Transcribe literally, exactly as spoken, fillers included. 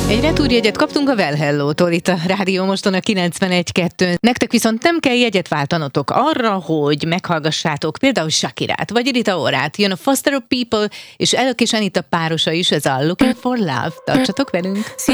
Egy retúrjegyet kaptunk a Well Hello-tól itt a Rádió Moston a kilencvenegy kettő. Nektek viszont nem kell jegyet váltanotok arra, hogy meghallgassátok például Shakirát, vagy Rita Orát. Jön a Foster of People, és Elk és Anita párosa is, ez a Looking for Love. Tartsatok velünk!